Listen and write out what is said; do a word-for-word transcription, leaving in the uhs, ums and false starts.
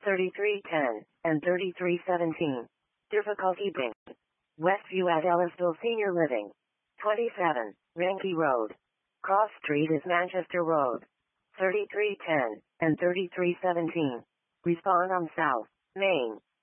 thirty-three ten, and thirty-three seventeen. Difficulty B. Westview at Ellisville Senior Living. twenty-seven, Ranky Road. Cross Street is Manchester Road. thirty-three ten, and thirty-three seventeen. Respond on South Main.